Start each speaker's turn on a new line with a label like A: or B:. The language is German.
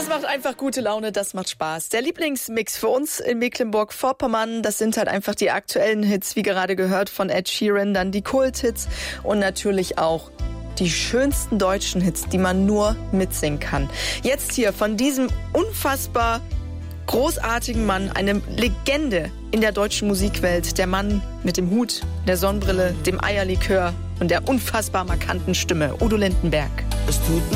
A: Das macht einfach gute Laune, das macht Spaß. Der Lieblingsmix für uns in Mecklenburg-Vorpommern, das sind halt einfach die aktuellen Hits, wie gerade gehört von Ed Sheeran, dann die Kult-Hits und natürlich auch die schönsten deutschen Hits, die man nur mitsingen kann. Jetzt hier von diesem unfassbar großartigen Mann, eine Legende in der deutschen Musikwelt, der Mann mit dem Hut, der Sonnenbrille, dem Eierlikör und der unfassbar markanten Stimme, Udo Lindenberg.
B: Es tut